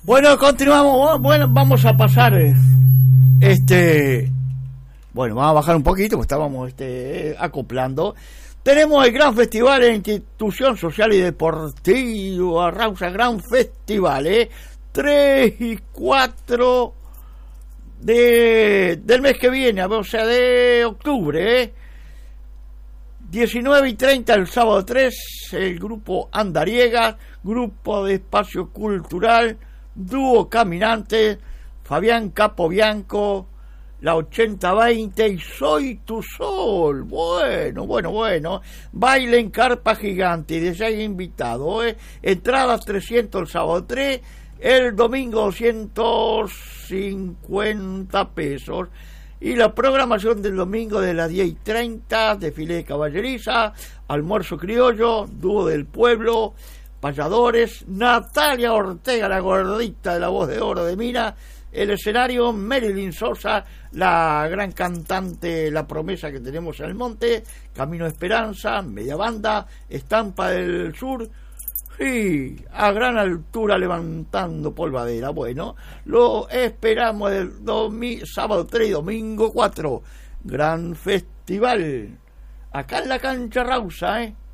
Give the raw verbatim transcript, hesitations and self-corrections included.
Bueno, continuamos. Bueno, vamos a pasar. Este. Bueno, vamos a bajar un poquito, porque estábamos este, acoplando. Tenemos el gran festival en institución social y deportiva, Rausa, gran festival, ¿eh? tres y cuatro de, del mes que viene, o sea, de octubre, ¿eh? diecinueve y treinta el sábado tres, el grupo Andariega, grupo de espacio cultural, dúo caminante, Fabián Capobianco, la ochenta veinte y Soy tu Sol. Bueno, bueno, bueno. Baile en carpa gigante, de seis invitados, ¿eh? Entradas trescientos el sábado tres, el domingo doscientos cincuenta pesos. Y la programación del domingo de las diez y treinta, desfile de caballeriza, almuerzo criollo, dúo del pueblo, payadores, Natalia Ortega, la gordita de la voz de oro de Mina, el escenario Marilyn Sosa, la gran cantante, la promesa que tenemos en el monte, Camino Esperanza, media banda, Estampa del Sur, y a gran altura levantando polvadera. Bueno, lo esperamos el domi- sábado tres y domingo cuatro, gran festival, acá en la cancha Rausa, ¿eh?